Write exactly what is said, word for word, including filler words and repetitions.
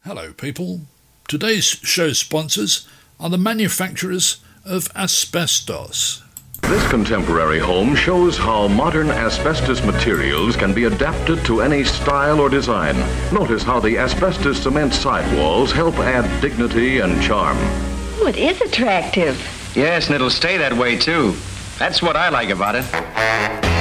Hello, people. Today's show sponsors are the manufacturers of asbestos. This contemporary home shows how modern asbestos materials can be adapted to any style or design. Notice how the asbestos cement sidewalls help add dignity and charm. Oh, it is attractive. Yes, and it'll stay that way, too. That's what I like about it.